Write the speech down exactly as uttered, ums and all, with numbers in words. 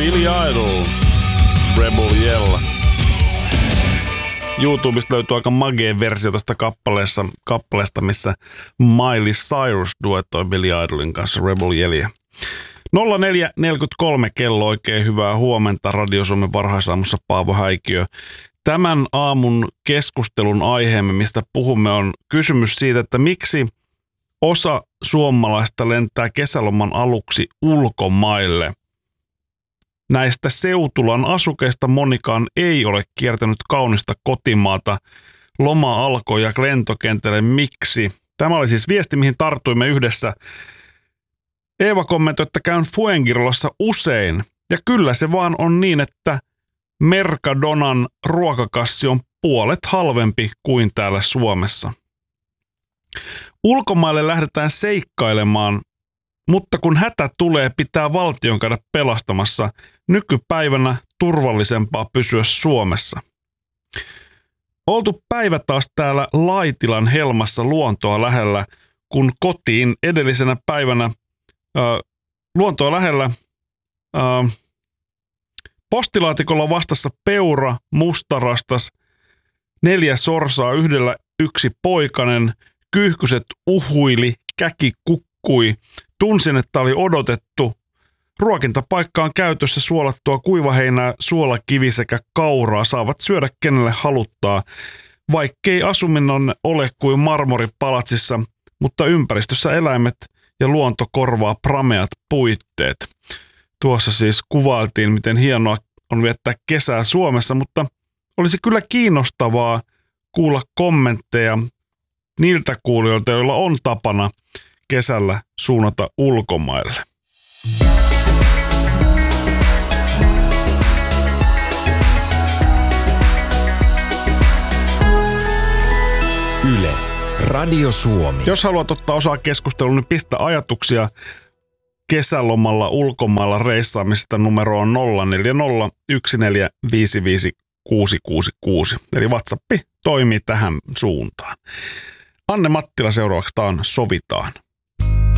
Billy Idol, Rebel Yell. YouTubesta löytyy aika magea versio tästä kappaleesta, kappaleesta, missä Miley Cyrus duettoi Billy Idolin kanssa Rebel Yellia. nolla neljä neljäkymmentäkolme kello, oikein hyvää huomenta. Radio Suomen varhaisaamussa Paavo Häikiö. Tämän aamun keskustelun aiheemme, mistä puhumme, on kysymys siitä, että miksi osa suomalaista lentää kesäloman aluksi ulkomaille. Näistä seutulan asukeista monikaan ei ole kiertänyt kaunista kotimaata. Loma alkoi ja lentokentälle miksi? Tämä oli siis viesti, mihin tartuimme yhdessä. Eeva kommentoi, että käyn Fuengirolassa usein. Ja kyllä se vaan on niin, että Mercadonan ruokakassi on puolet halvempi kuin täällä Suomessa. Ulkomaille lähdetään seikkailemaan, mutta kun hätä tulee, pitää valtion käydä pelastamassa. Nykypäivänä turvallisempaa pysyä Suomessa. Oltu päivä taas täällä Laitilan helmassa luontoa lähellä, kun kotiin edellisenä päivänä äh, luontoa lähellä äh, postilaatikolla vastassa peura, mustarastas, neljä sorsaa, yhdellä yksi poikanen, kyyhkyset uhuili, käki kukkui. Tunsin, että oli odotettu. Ruokintapaikka on käytössä, suolattua kuivaheinää, suolakivi sekä kauraa saavat syödä kenelle haluttaa. Vaikkei asuminen ole kuin marmoripalatsissa, mutta ympäristössä eläimet ja luonto korvaa prameat puitteet. Tuossa siis kuvailtiin, miten hienoa on viettää kesää Suomessa, mutta olisi kyllä kiinnostavaa kuulla kommentteja niiltä kuulijoilta, joilla on tapana kesällä suunnata ulkomaille. Yle, Radio Suomi. Jos haluat ottaa osaa keskusteluun, niin pistä ajatuksia kesälomalla ulkomailla reissaamisesta numeroon nolla neljä nolla yksi neljä viisi viisi kuusi kuusi kuusi. Eli WhatsApp toimii tähän suuntaan. Anne Mattila seuraavaksi taan Sovitaan.